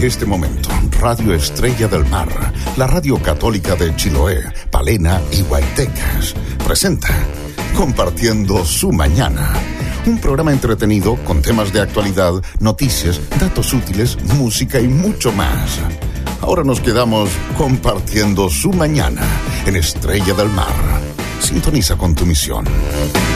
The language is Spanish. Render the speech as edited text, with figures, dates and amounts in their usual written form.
este momento, Radio Estrella del Mar, la radio católica de Chiloé, Palena y Guaitecas, presenta Compartiendo su Mañana. Un programa entretenido con temas de actualidad, noticias, datos útiles, música y mucho más. Ahora nos quedamos compartiendo su mañana en Estrella del Mar. Sintoniza con tu misión.